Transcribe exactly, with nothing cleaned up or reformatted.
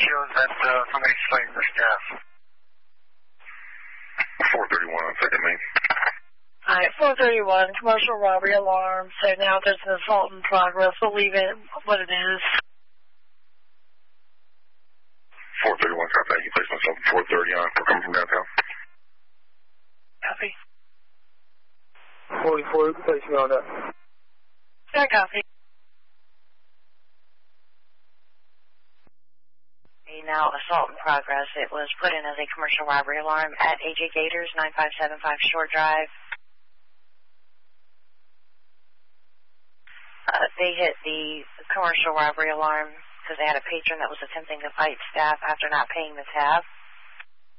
shows that uh, somebody's fighting the staff. four thirty-one on second main. Alright, four thirty-one, commercial robbery alarm. So now there's an assault in progress. We'll leave it what it is. four thirty-one, contact. You place myself at four thirty on. We're coming from downtown. Copy. forty-four, you can place me on that. Yeah, copy. Now, assault in progress. It was put in as a commercial robbery alarm at A J Gators, nine five seven five Shore Drive. Uh, they hit the commercial robbery alarm because they had a patron that was attempting to fight staff after not paying the tab.